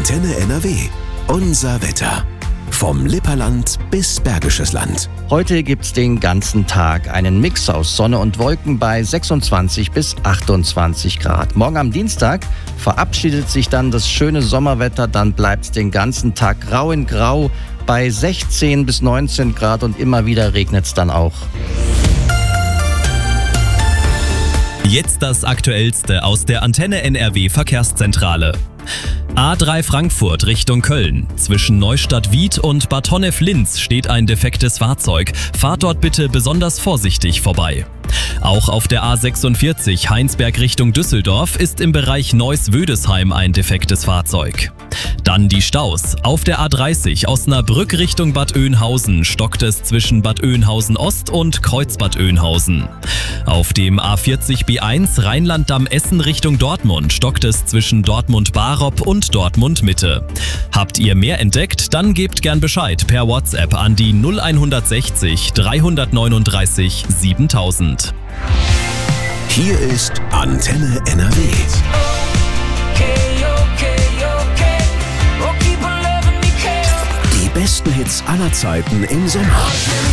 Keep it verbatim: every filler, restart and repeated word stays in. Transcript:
Antenne N R W. Unser Wetter. Vom Lipperland bis Bergisches Land. Heute gibt's den ganzen Tag einen Mix aus Sonne und Wolken bei sechsundzwanzig bis achtundzwanzig Grad. Morgen am Dienstag verabschiedet sich dann das schöne Sommerwetter, dann bleibt's den ganzen Tag grau in grau bei sechzehn bis neunzehn Grad und immer wieder regnet's dann auch. Jetzt das Aktuellste aus der Antenne N R W Verkehrszentrale. A drei Frankfurt Richtung Köln. Zwischen Neustadt-Wied und Bad Honnef-Linz steht ein defektes Fahrzeug. Fahrt dort bitte besonders vorsichtig vorbei. Auch auf der A sechsundvierzig Heinsberg Richtung Düsseldorf ist im Bereich Neuss-Wödesheim ein defektes Fahrzeug. Dann die Staus. Auf der A dreißig Osnabrück Richtung Bad Oeynhausen stockt es zwischen Bad Oeynhausen Ost und Kreuzbad Oeynhausen. Auf dem A vierzig B eins Rheinland-Damm-Essen Richtung Dortmund stockt es zwischen Dortmund-Barop und Dortmund-Mitte. Habt ihr mehr entdeckt? Dann gebt gern Bescheid per WhatsApp an die null sechzig dreihundertneununddreißig siebentausend. Hier ist Antenne N R W. Die besten Hits aller Zeiten im Sommer.